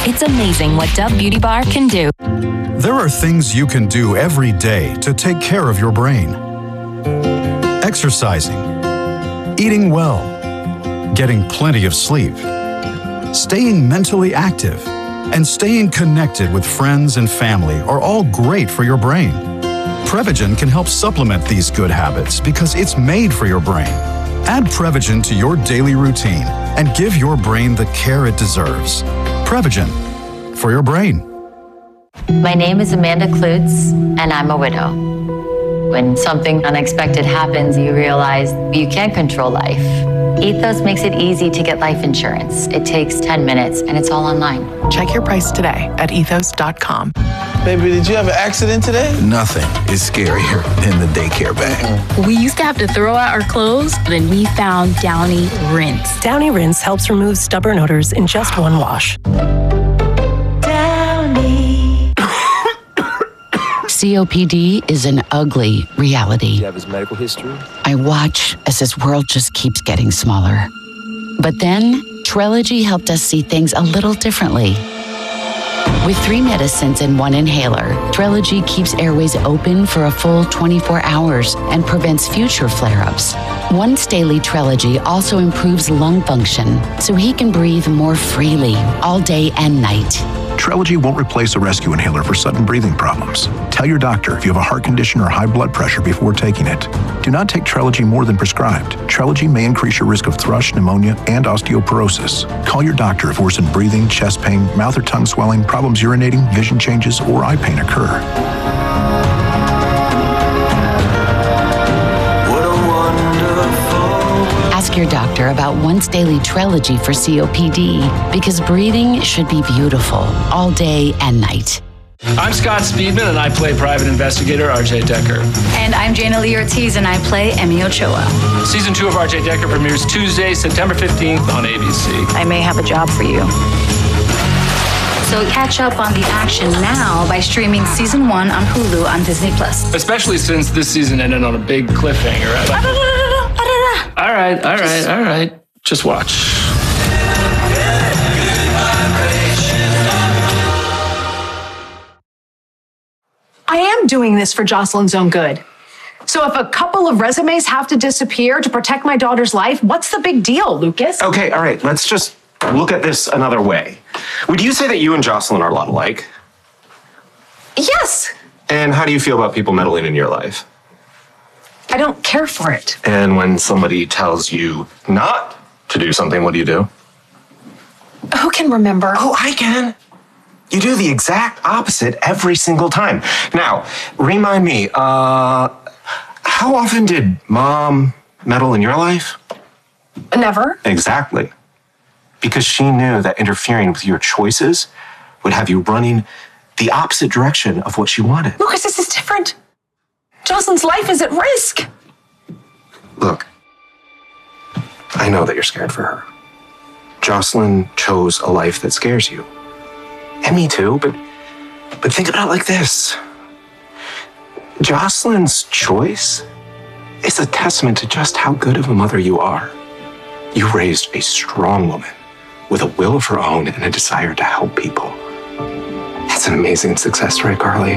It's amazing what Dove Beauty Bar can do. There are things you can do every day to take care of your brain. Exercising, eating well, getting plenty of sleep, staying mentally active, and staying connected with friends and family are all great for your brain. Prevagen can help supplement these good habits because it's made for your brain. Add Prevagen to your daily routine and give your brain the care it deserves. Prevagen, for your brain. My name is Amanda Klutz, and I'm a widow. When something unexpected happens, you realize you can't control life. Ethos makes it easy to get life insurance. It takes 10 minutes, and it's all online. Check your price today at ethos.com. Baby, did you have an accident today? Nothing is scarier than the daycare bag. We used to have to throw out our clothes, then we found Downy Rinse. Downy Rinse helps remove stubborn odors in just one wash. COPD is an ugly reality. Do you have his medical history? I watch as his world just keeps getting smaller. But then, Trelegy helped us see things a little differently. With 3 medicines and 1 inhaler, Trelegy keeps airways open for a full 24 hours and prevents future flare-ups. Once daily Trelegy also improves lung function, so he can breathe more freely all day and night. Trelegy won't replace a rescue inhaler for sudden breathing problems. Tell your doctor if you have a heart condition or high blood pressure before taking it. Do not take Trelegy more than prescribed. Trelegy may increase your risk of thrush, pneumonia, and osteoporosis. Call your doctor if worsened breathing, chest pain, mouth or tongue swelling, problems urinating, vision changes, or eye pain occur. Ask your doctor about once daily Trelegy for COPD because breathing should be beautiful all day and night. I'm Scott Speedman, and I play private investigator RJ Decker. And I'm Jana Lee Ortiz, and I play Emmy Ochoa. Season 2 of RJ Decker premieres Tuesday, September 15th on ABC. I may have a job for you. So catch up on the action now by streaming Season 1 on Hulu on Disney+. Especially since this season ended on a big cliffhanger. All right. Just watch. I am doing this for Jocelyn's own good. So if a couple of resumes have to disappear to protect my daughter's life, what's the big deal, Lucas? Okay, all right, let's just look at this another way. Would you say that you and Jocelyn are a lot alike? Yes. And how do you feel about people meddling in your life? I don't care for it. And when somebody tells you not to do something, what do you do? Who can remember? Oh, I can. You do the exact opposite every single time. Now, remind me, how often did Mom meddle in your life? Never. Exactly. Because she knew that interfering with your choices would have you running the opposite direction of what she wanted. Lucas, this is different. Jocelyn's life is at risk. Look, I know that you're scared for her. Jocelyn chose a life that scares you. And me too, but think about it like this. Jocelyn's choice is a testament to just how good of a mother you are. You raised a strong woman with a will of her own and a desire to help people. That's an amazing success story, Carly.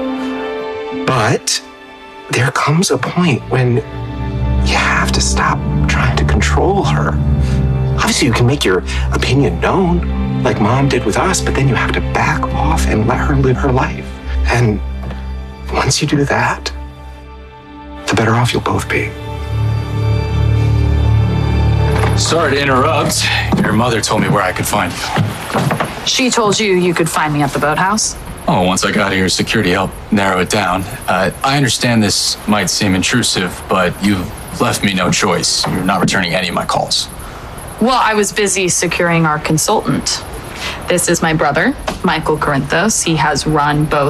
But there comes a point when you have to stop trying to control her. Obviously, you can make your opinion known, like Mom did with us, but then you have to back off and let her live her life. And once you do that, the better off you'll both be. Sorry to interrupt. Your mother told me where I could find you. She told you you could find me at the boathouse? Oh, once I got here, security helped narrow it down. I understand this might seem intrusive, but you've left me no choice. You're not returning any of my calls. Well, I was busy securing our consultant. This is my brother, Michael Corinthos. He has run both